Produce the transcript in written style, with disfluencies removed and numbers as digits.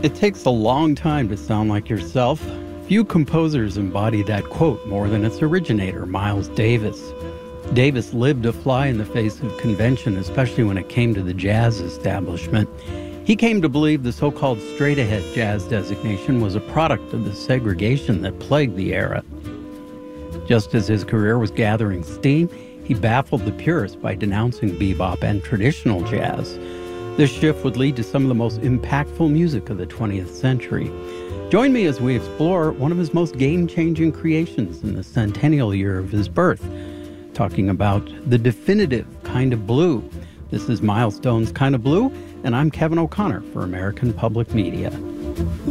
It takes a long time to sound like yourself. Few composers embody that quote more than its originator, Miles Davis. Davis lived a fly in the face of convention, especially when it came to the jazz establishment. He came to believe the so-called straight-ahead jazz designation was a product of the segregation that plagued the era. Just as his career was gathering steam, he baffled the purists by denouncing bebop and traditional jazz. This shift would lead to some of the most impactful music of the 20th century. Join me as we explore one of his most game-changing creations in the centennial year of his birth, talking about the definitive kind of blue. This is Milestone's Kind of Blue, and I'm Kevin O'Connor for American Public Media.